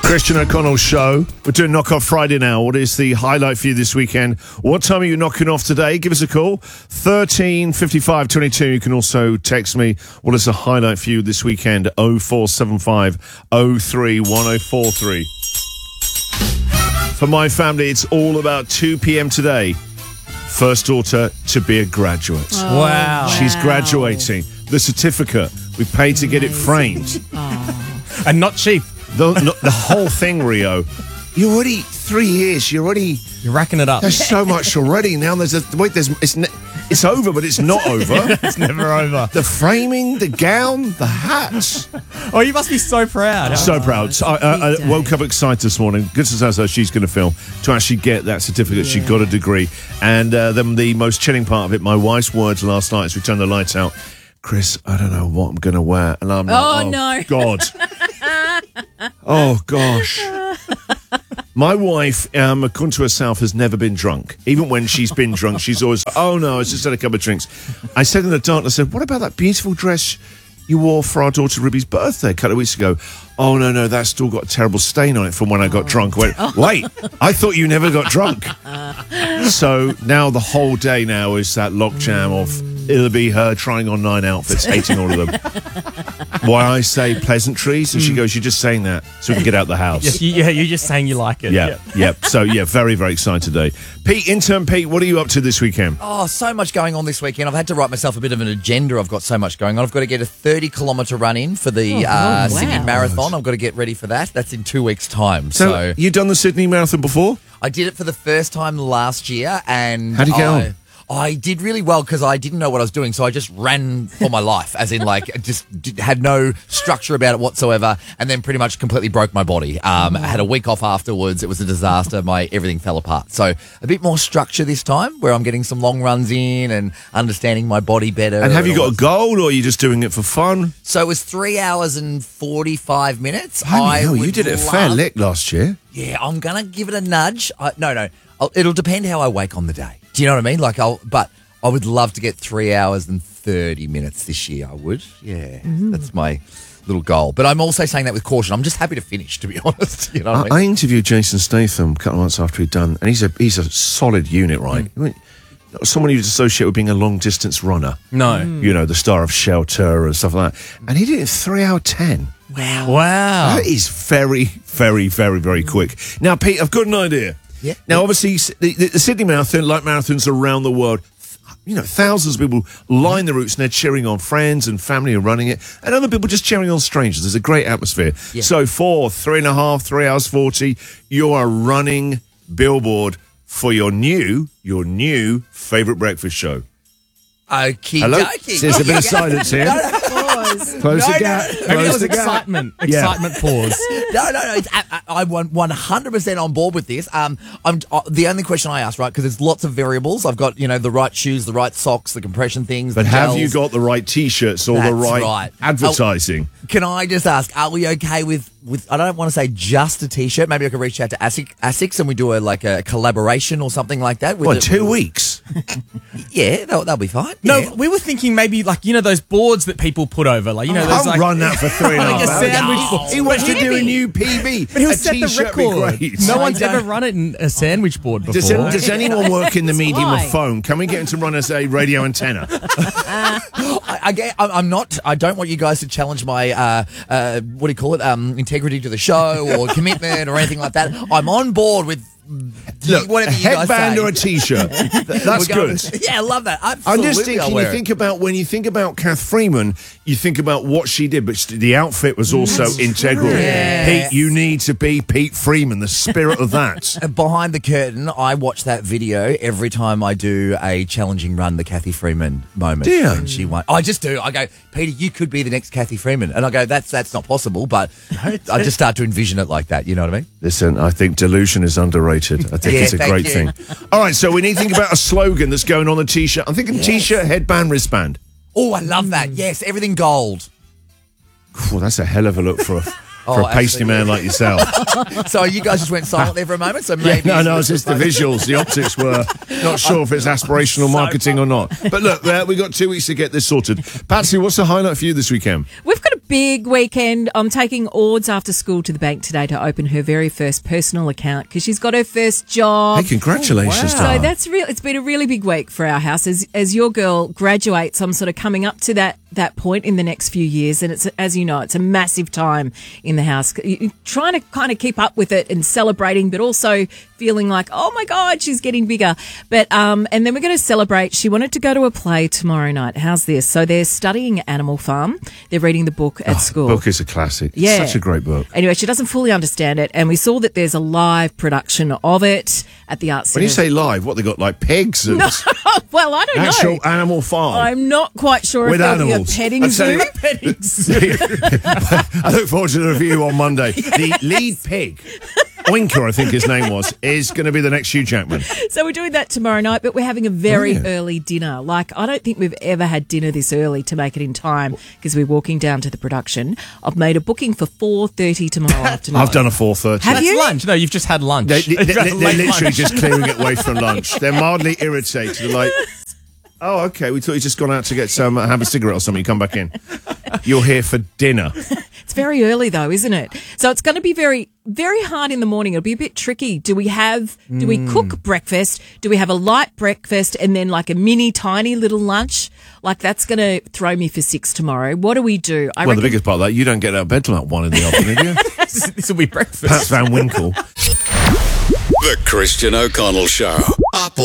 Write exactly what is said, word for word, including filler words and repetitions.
Christian O'Connell Show. We're doing Knock Off Friday now. What is the highlight for you this weekend? What time are you knocking off today? Give us a call. thirteen fifty-five twenty-two. You can also text me. What is the highlight for you this weekend? oh four seven five oh three one oh four three. For my family, it's all about two p.m. today. First daughter to be a graduate. Oh, wow. She's graduating. The certificate. We paid to get it framed. Oh. And not cheap. The, no, the whole thing, Rio. You're already three years. You're already. You're racking it up. There's so much already. Now there's a wait. There's it's ne- it's over, but it's not over. It's never over. The framing, the gown, the hats. Oh, you must be so proud. So proud. So I, I, I woke up excited this morning. Good to say she's going to film to actually get that certificate. Yeah. She got a degree, and uh, then the most chilling part of it. My wife's words last night as we turned the lights out. Chris, I don't know what I'm going to wear, and I'm like, oh, oh no, God. Oh, gosh. My wife, um, according to herself, has never been drunk. Even when she's been drunk, she's always, oh, no, I just had a couple of drinks. I said in the dark, I said, what about that beautiful dress you wore for our daughter Ruby's birthday a couple of weeks ago? Oh, no, no, that's still got a terrible stain on it from when I got oh. drunk. I went, wait, I thought you never got drunk. So now the whole day now is that logjam of it'll be her trying on nine outfits, hating all of them. Why I say pleasantries, and she goes, you're just saying that so we can get out the house. Yeah, you're just saying you like it. Yeah, yeah. Yep. So, yeah, very, very excited today. Pete, intern Pete, what are you up to this weekend? Oh, so much going on this weekend. I've had to write myself a bit of an agenda. I've got so much going on. I've got to get a thirty kilometre run in for the oh, uh, wow. Sydney Marathon. I've got to get ready for that. That's in two weeks' time. So, So, you done the Sydney Marathon before? I did it for the first time last year. And how'd you get I, on? I did really well because I didn't know what I was doing, so I just ran for my life, as in, like, just did, had no structure about it whatsoever, and then pretty much completely broke my body. Um, I had a week off afterwards. It was a disaster. My everything fell apart. So a bit more structure this time, where I'm getting some long runs in and understanding my body better. And have you got a was... goal, or are you just doing it for fun? So it was three hours and forty-five minutes. I know, you did it a fair love... lick last year. Yeah, I'm going to give it a nudge. I, no, no. I'll, it'll depend how I wake on the day. Do you know what I mean? Like, I'll, but I would love to get three hours and thirty minutes this year. I would. Yeah, mm-hmm. That's my little goal. But I'm also saying that with caution. I'm just happy to finish, to be honest. You know what I, I mean? I interviewed Jason Statham a couple of months after he'd done, and he's a he's a solid unit, right? Mm. Someone you'd associate with being a long distance runner. No, mm. you know, the star of Shelter and stuff like that. And he did it in three hour ten. Wow, wow, that is very, very, very, very quick. Now, Pete, I've got an idea. Yeah. Now, obviously, the, the Sydney Marathon, like marathons around the world, you know, thousands of people line the routes and they're cheering on friends and family are running it, and other people just cheering on strangers. There's a great atmosphere. Yeah. So for three and a half, three hours forty, you are running billboard for your new, your new favourite breakfast show. Okie Hello? dokie. There's a bit of silence here. Pause. Close No, the no, gap. no. Close Maybe that was the gap. excitement. Yeah. Excitement pause. No, no, no. It's, I, I'm one hundred percent on board with this. Um, I'm uh, the only question I asked, right? Because there's lots of variables. I've got, you know, the right shoes, the right socks, the compression things. But the have gels. you got the right T-shirts or That's the right, right. advertising? Oh, can I just ask, are we okay with, with, I don't want to say just a T-shirt. Maybe I could reach out to ASIC, ASICS and we do a like a collaboration or something like that. With What, it, two weeks? Yeah, that'll, that'll be fine. No, yeah. we were thinking maybe like, you know, those boards that people put over, like, you know, those I'll like run that for three and a like half a hours. sandwich No. board. He wants to do a new P B. But he'll a set the T-shirt would be record. great. No I one's don't- ever run it in a sandwich board before. Does, does anyone work in the medium Why? of phone? Can we get him to run us a radio antenna? I, I get, I'm I'm not. I don't want you guys to challenge my uh, uh, what do you call it? Um, integrity to the show or commitment or anything like that. I'm on board with. Look, whatever a you guys headband say. or a T-shirt. That's We're going- good. Yeah, I love that. I'm Absolutely, just I'll thinking, you wear it. think about, when you think about Kath Freeman, you think about what she did, but the outfit was also integral. Yeah. Pete, you need to be Pete Freeman, the spirit of that. And behind the curtain, I watch that video every time I do a challenging run, the Kathy Freeman moment. Do you? When she won. I just do. I go, Peter, you could be the next Kathy Freeman. And I go, that's that's not possible, but I just start to envision it like that. You know what I mean? Listen, I think delusion is underrated. I think Yeah, it's a thank great you. thing. All right, so we need to think about a slogan that's going on the T-shirt. I'm thinking Yes. T-shirt, headband, wristband. Oh, I love that. Yes, everything gold. Well, that's a hell of a look for a, for Oh, a pasty absolutely. man like yourself. So you guys just went silent there for a moment. So Yeah, maybe no, no, it's just the visuals, the optics were not sure if it's aspirational marketing or not. But look, uh, we got two weeks to get this sorted. Patsy, what's the highlight for you this weekend? We've got a big weekend. I'm taking Ords after school to the bank today to open her very first personal account because she's got her first job. Hey, congratulations, So darling. that's real. It's been a really big week for our house as as your girl graduates. I'm sort of coming up to that that point in the next few years, and it's, as you know, it's a massive time in the house. You're trying to kind of keep up with it and celebrating, but also feeling like, oh my God, she's getting bigger. But um, and then we're going to celebrate. She wanted to go to a play tomorrow night. How's this? So they're studying Animal Farm. They're reading the book at school. The book is a classic. Yeah. Such a great book. Anyway, she doesn't fully understand it, and we saw that there's a live production of it at the Arts Centre. When you say live, what, they got like pigs and well, I don't actual know. animal farm? I'm not quite sure With if there'll animals. be a petting I'll tell you- zoo. Petting zoo. I look forward to the review on Monday. The lead pig, Oinker, I think his name was, is going to be the next Hugh Jackman. So we're doing that tomorrow night, but we're having a very Oh, yeah. early dinner. Like, I don't think we've ever had dinner this early to make it in time because we're walking down to the production. I've made a booking for four thirty tomorrow afternoon. I've done a four thirty. Have That's you? lunch. No, you've just had lunch. They, they, You've had they, a they're late literally lunch. just clearing it away from lunch. They're mildly irritated. They're like, oh, okay, we thought you just gone out to get some, uh, have a cigarette or something. You come back in. You're here for dinner. It's very early though, isn't it? So it's going to be very, very hard in the morning. It'll be a bit tricky. Do we have, do we cook breakfast? Do we have a light breakfast and then like a mini tiny little lunch? Like that's going to throw me for six tomorrow. What do we do? I Well, reckon the biggest part of that, you don't get out of bed till like one in the afternoon, do you? This will be breakfast. Pat Van Winkle. The Christian O'Connell Show. Up